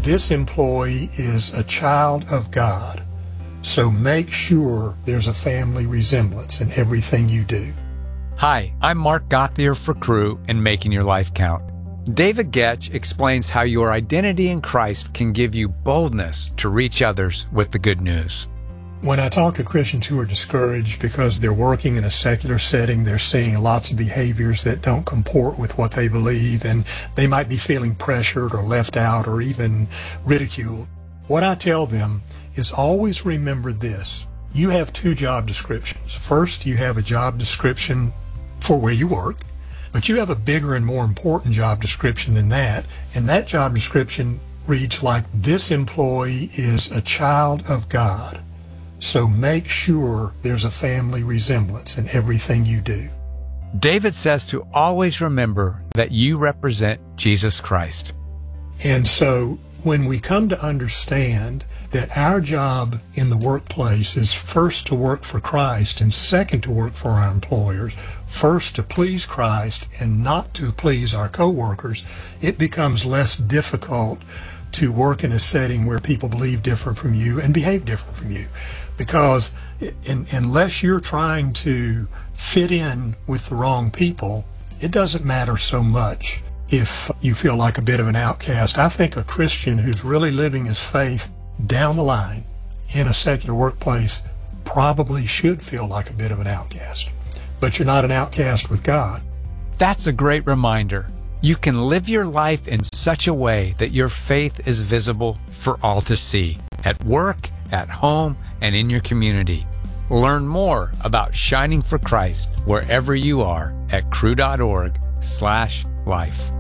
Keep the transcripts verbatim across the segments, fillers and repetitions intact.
this employee is a child of God. So make sure there's a family resemblance in everything you do. Hi, I'm Mark Gauthier for Cru and Making Your Life Count. David Getch explains how your identity in Christ can give you boldness to reach others with the good news. When I talk to Christians who are discouraged because they're working in a secular setting, they're seeing lots of behaviors that don't comport with what they believe, and they might be feeling pressured or left out or even ridiculed. What I tell them is always remember this. You have two job descriptions. First, you have a job description for where you work, but you have a bigger and more important job description than that, and that job description reads like, this employee is a child of God. So make sure there's a family resemblance in everything you do. David says to always remember that you represent Jesus Christ. And so when we come to understand that our job in the workplace is first to work for Christ and second to work for our employers, first to please Christ and not to please our coworkers, it becomes less difficult to work in a setting where people believe different from you and behave different from you. Because in, unless you're trying to fit in with the wrong people, it doesn't matter so much if you feel like a bit of an outcast. I think a Christian who's really living his faith down the line in a secular workplace probably should feel like a bit of an outcast. But you're not an outcast with God. That's a great reminder. You can live your life in such a way that your faith is visible for all to see, at work, at home, and in your community. Learn more about shining for Christ wherever you are at cru.org slash life.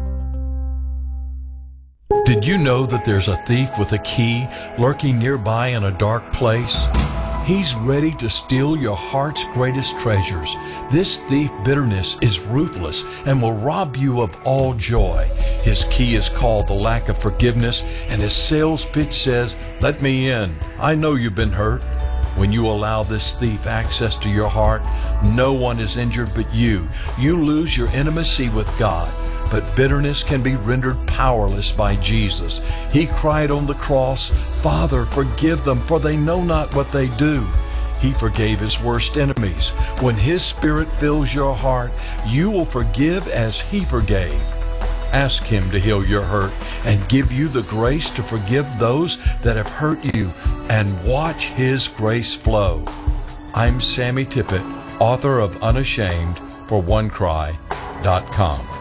Did you know that there's a thief with a key lurking nearby in a dark place? He's ready to steal your heart's greatest treasures. This thief, bitterness, is ruthless and will rob you of all joy. His key is called the lack of forgiveness, and his sales pitch says, "Let me in. I know you've been hurt." When you allow this thief access to your heart, no one is injured but you. You lose your intimacy with God. But bitterness can be rendered powerless by Jesus. He cried on the cross, "Father, forgive them, for they know not what they do." He forgave his worst enemies. When his Spirit fills your heart, you will forgive as he forgave. Ask him to heal your hurt and give you the grace to forgive those that have hurt you, and watch his grace flow. I'm Sammy Tippett, author of Unashamed, for one cry dot com.